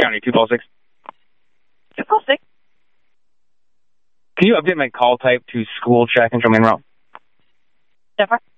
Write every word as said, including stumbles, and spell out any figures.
County, two call six. two call six. Can you update my call type to school check and show main route? Different.